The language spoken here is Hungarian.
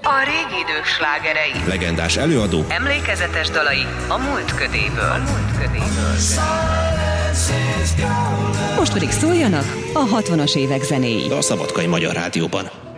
A régi idők slágerei, legendás előadó, emlékezetes dalai a múlt ködéből. Most pedig szóljanak a 60-as évek zenéi. a Szabadkai Magyar Rádióban.